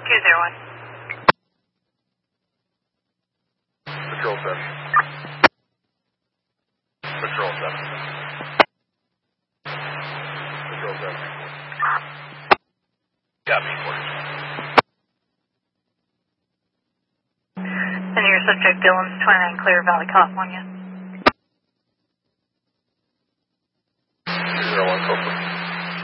201. Patrol 7. Patrol 7. Patrol 7. Copy, 40. And your subject, Dillon's 29 Clear Valley, California. 201, Copeland.